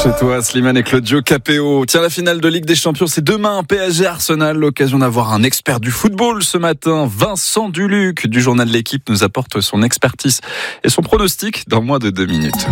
Chez toi, Slimane et Claudio Capéo. Tiens, la finale de Ligue des Champions, c'est demain. PSG Arsenal, l'occasion d'avoir un expert du football ce matin. Vincent Duluc du journal de l'équipe nous apporte son expertise et son pronostic dans moins de 2 minutes.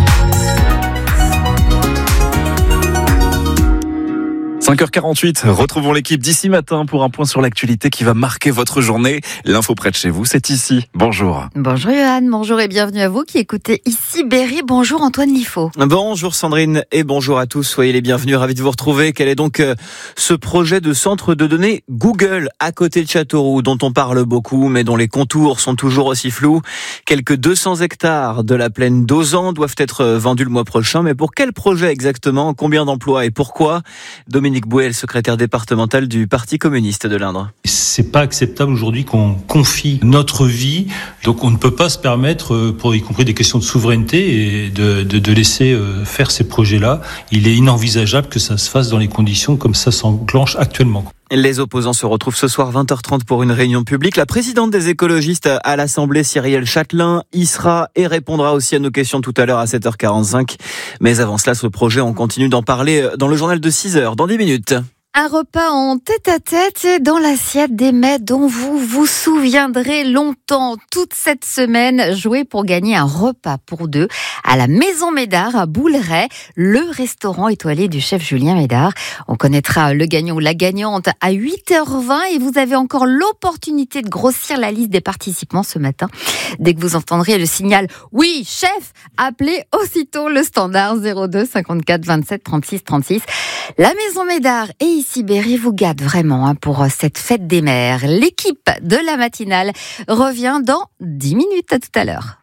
5h48, retrouvons l'équipe d'ici matin pour un point sur l'actualité qui va marquer votre journée. L'info près de chez vous, c'est ici. Bonjour. Bonjour Johan, bonjour et bienvenue à vous qui écoutez ici Berry. Bonjour Antoine Liffaut. Bonjour Sandrine et bonjour à tous. Soyez les bienvenus, ravis de vous retrouver. Quel est donc ce projet de centre de données Google à côté de Châteauroux dont on parle beaucoup mais dont les contours sont toujours aussi flous? Quelques 200 hectares de la plaine d'Auzan doivent être vendus le mois prochain. Mais pour quel projet exactement? Combien d'emplois et pourquoi? Dominique Bouet, secrétaire départemental du Parti communiste de l'Indre. C'est pas acceptable aujourd'hui qu'on confie notre vie, donc on ne peut pas se permettre, pour y compris des questions de souveraineté, et de laisser faire ces projets-là. Il est inenvisageable que ça se fasse dans les conditions comme ça s'enclenche actuellement. Les opposants se retrouvent ce soir 20h30 pour une réunion publique. La présidente des écologistes à l'Assemblée, Cyrielle Châtelain, y sera et répondra aussi à nos questions tout à l'heure à 7h45. Mais avant cela, ce projet, on continue d'en parler dans le journal de 6h, dans 10 minutes. Un repas en tête-à-tête dans l'assiette des mets dont vous vous souviendrez longtemps. Toute cette semaine, jouez pour gagner un repas pour deux à la Maison Médard à Bouleret, le restaurant étoilé du chef Julien Médard. On connaîtra le gagnant ou la gagnante à 8h20 et vous avez encore l'opportunité de grossir la liste des participants ce matin. Dès que vous entendrez le signal « Oui, chef !» appelez aussitôt le standard 02 54 27 36 36. La Maison Médard est ici, Berry vous gâte vraiment pour cette fête des mères. L'équipe de la matinale revient dans 10 minutes. À tout à l'heure.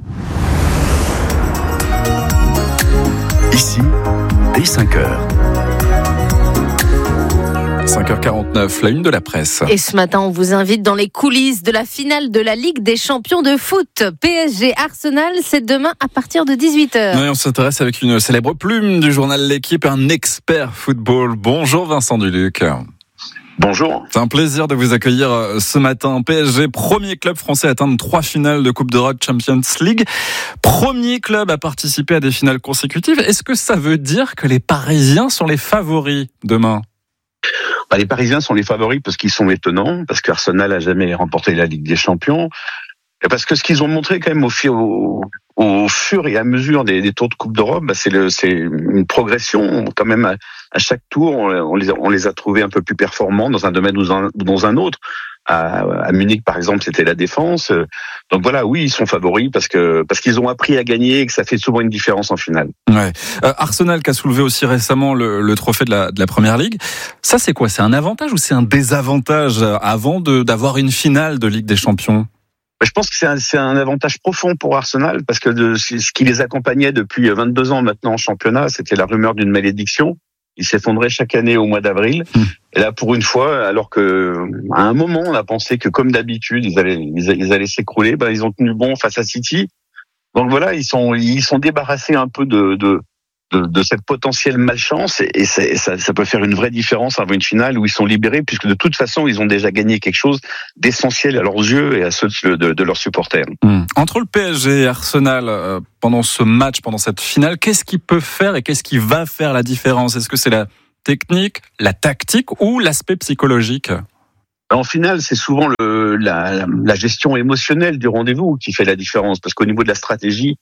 Ici, dès 5h. 5h49, la une de la presse. Et ce matin, on vous invite dans les coulisses de la finale de la Ligue des Champions de foot. PSG Arsenal, c'est demain à partir de 18h. Oui, on s'intéresse avec une célèbre plume du journal L'équipe, un expert football. Bonjour Vincent Duluc. Bonjour. C'est un plaisir de vous accueillir ce matin. PSG, premier club français à atteindre 3 finales de Coupe d'Europe Champions League. Premier club à participer à des finales consécutives. Est-ce que ça veut dire que les Parisiens sont les favoris demain ? Les Parisiens sont les favoris parce qu'ils sont étonnants, parce qu'Arsenal n'a jamais remporté la Ligue des Champions, et parce que ce qu'ils ont montré quand même au fur et à mesure des tours de Coupe d'Europe, c'est une progression quand même à chaque tour. On les a trouvés un peu plus performants dans un domaine ou dans un autre. À Munich, par exemple, c'était la défense. Donc voilà, oui, ils sont favoris parce qu'ils ont appris à gagner et que ça fait souvent une différence en finale. Ouais. Arsenal qui a soulevé aussi récemment le trophée de la Première Ligue. Ça, c'est quoi? C'est un avantage ou c'est un désavantage avant d'avoir une finale de Ligue des Champions? Je pense que c'est un avantage profond pour Arsenal parce que ce qui les accompagnait depuis 22 ans maintenant en championnat, c'était la rumeur d'une malédiction. Ils s'effondraient chaque année au mois d'avril. Et là, pour une fois, alors que à un moment, on a pensé que comme d'habitude, ils allaient s'écrouler, ils ont tenu bon face à City. Donc voilà, ils sont débarrassés un peu de cette potentielle malchance et ça peut faire une vraie différence avant une finale où ils sont libérés puisque de toute façon, ils ont déjà gagné quelque chose d'essentiel à leurs yeux et à ceux de leurs supporters. Entre le PSG et Arsenal, pendant ce match, pendant cette finale, qu'est-ce qui peut faire et qu'est-ce qui va faire la différence? Est-ce que c'est la technique, la tactique ou l'aspect psychologique? En finale, c'est souvent la gestion émotionnelle du rendez-vous qui fait la différence parce qu'au niveau de la stratégie,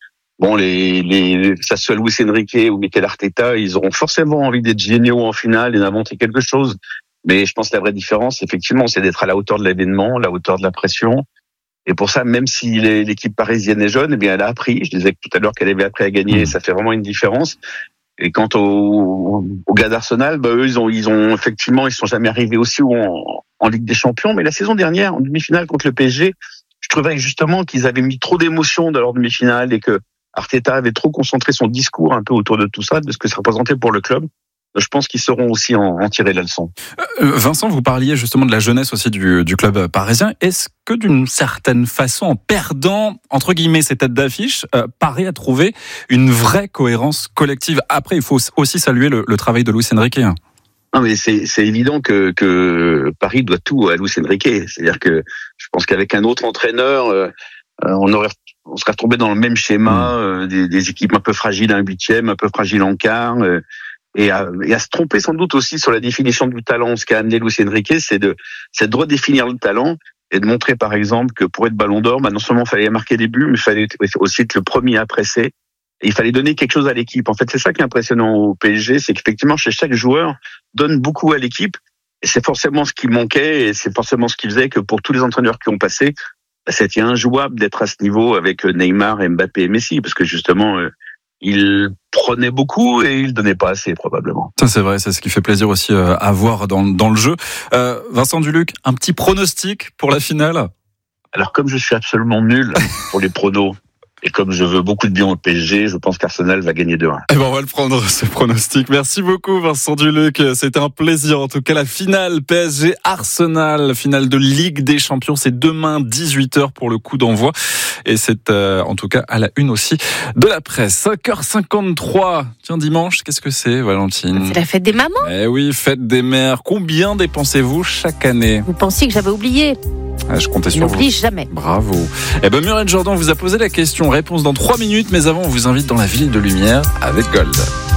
que ça soit Luis Enrique ou Mikel Arteta, ils auront forcément envie d'être géniaux en finale et d'inventer quelque chose. Mais je pense que la vraie différence, effectivement, c'est d'être à la hauteur de l'événement, à la hauteur de la pression. Et pour ça, même si l'équipe parisienne est jeune, elle a appris. Je disais tout à l'heure qu'elle avait appris à gagner, et ça fait vraiment une différence. Et quant aux gars d'Arsenal, eux, ils ont effectivement, ils sont jamais arrivés aussi haut en Ligue des Champions. Mais la saison dernière, en demi-finale contre le PSG, je trouvais justement qu'ils avaient mis trop d'émotions dans leur demi-finale et que Arteta avait trop concentré son discours un peu autour de tout ça, de ce que ça représentait pour le club. Je pense qu'ils sauront aussi en tirer la leçon. Vincent, vous parliez justement de la jeunesse aussi du club parisien. Est-ce que d'une certaine façon, en perdant, entre guillemets, ces têtes d'affiche, Paris a trouvé une vraie cohérence collective? Après, il faut aussi saluer le travail de Luis Enrique. Non, mais c'est évident que Paris doit tout à Luis Enrique. C'est-à-dire que je pense qu'avec un autre entraîneur, on aurait on serait retrouvé dans le même schéma, des équipes un peu fragiles en 8e, un peu fragiles en quart, et à se tromper sans doute aussi sur la définition du talent. Ce qu'a amené Luis Enrique, c'est de redéfinir le talent et de montrer par exemple que pour être Ballon d'Or, non seulement il fallait marquer des buts, mais il fallait aussi être le premier à presser. Et il fallait donner quelque chose à l'équipe. En fait, c'est ça qui est impressionnant au PSG, c'est qu'effectivement, chez chaque joueur, donne beaucoup à l'équipe. Et c'est forcément ce qui manquait, et c'est forcément ce qui faisait que pour tous les entraîneurs qui ont passé, c'était injouable d'être à ce niveau avec Neymar, Mbappé et Messi, parce que justement, ils prenaient beaucoup et ils donnaient pas assez, probablement. Ça, c'est vrai, c'est ce qui fait plaisir aussi à voir dans le jeu. Vincent Duluc, un petit pronostic pour la finale? Alors, comme je suis absolument nul pour les pronos, et comme je veux beaucoup de bien au PSG, je pense qu'Arsenal va gagner 2-1. Eh ben, on va le prendre, ce pronostic. Merci beaucoup, Vincent Duluc. C'était un plaisir. En tout cas, la finale PSG-Arsenal, finale de Ligue des Champions, c'est demain 18h pour le coup d'envoi. Et c'est en tout cas à la une aussi de la presse. 5h53. Tiens, dimanche, qu'est-ce que c'est, Valentine? C'est la fête des mamans. Eh oui, fête des mères. Combien dépensez-vous chaque année? Vous pensiez que j'avais oublié? Je comptais sur vous. N'oublie jamais. Bravo. Eh ben, Muriel Jordan vous a posé la question. Réponse dans 3 minutes, mais avant, on vous invite dans la ville de lumière avec Gold.